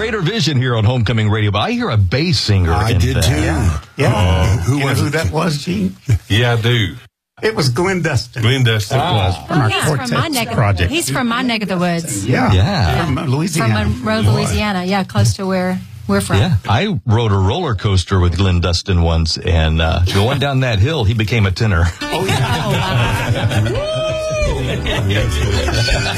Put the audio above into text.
greater vision here on Homecoming Radio, but I hear a bass singer. I did that. too. Yeah. Who You know was who it? that was, Gene? Yeah, I do. It was Glenn Dustin. Glenn Dustin was. From our He's from my Quartet neck of project. He's from my neck of the woods. Yeah. From From Louisiana. Monroe, Louisiana. Yeah, close to where we're from. Yeah, I rode a roller coaster with Glenn Dustin once, and going down that hill, he became a tenor. Oh, wow.